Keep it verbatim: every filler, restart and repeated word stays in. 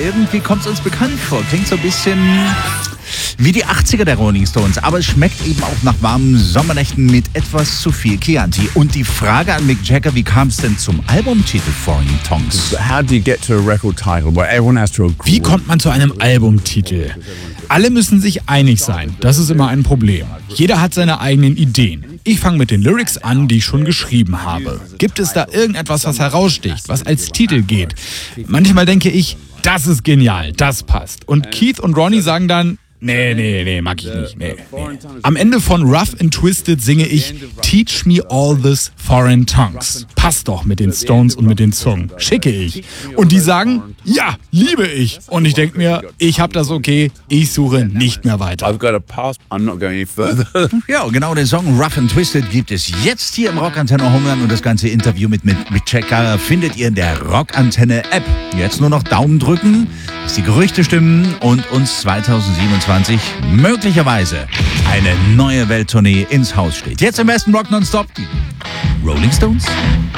irgendwie kommt es uns bekannt vor. Klingt so ein bisschen wie die achtziger der Rolling Stones, aber es schmeckt eben auch nach warmen Sommernächten mit etwas zu viel Chianti. Und die Frage an Mick Jagger, wie kam es denn zum Albumtitel Foreign Tongues? How do you get to a record title where everyone has to agree? Wie kommt man zu einem Albumtitel? Alle müssen sich einig sein. Das ist immer ein Problem. Jeder hat seine eigenen Ideen. Ich fange mit den Lyrics an, die ich schon geschrieben habe. Gibt es da irgendetwas, was heraussticht, was als Titel geht? Manchmal denke ich, das ist genial, das passt. Und Keith und Ronnie sagen dann, nee, nee, nee, mag ich nicht, nee, nee. Am Ende von Rough and Twisted singe ich Teach me all this foreign tongues. Passt doch mit den Stones und mit den Zungen. Schicke ich. Und die sagen, ja, liebe ich. Und ich denke mir, ich hab das okay, ich suche nicht mehr weiter. I've got a pass, I'm not going any further. Ja, genau, den Song Rough and Twisted gibt es jetzt hier im Rockantenne Homeland und das ganze Interview mit Mick Jagger findet ihr in der Rockantenne App. Jetzt nur noch Daumen drücken, dass die Gerüchte stimmen und uns zweitausendsiebenundzwanzig möglicherweise eine neue Welttournee ins Haus steht. Jetzt im besten Rock Nonstop, die Rolling Stones.